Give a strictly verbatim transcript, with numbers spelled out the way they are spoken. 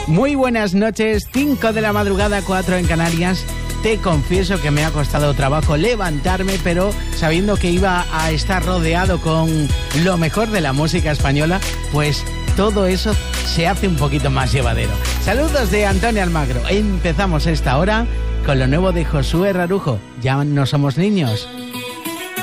Muy buenas noches, cinco de la madrugada, cuatro en Canarias. Te confieso que me ha costado trabajo levantarme, pero sabiendo que iba a estar rodeado con lo mejor de la música española, pues todo eso se hace un poquito más llevadero. Saludos de Antonio Almagro. Empezamos esta hora con lo nuevo de Josué Rarujo. Ya no somos niños.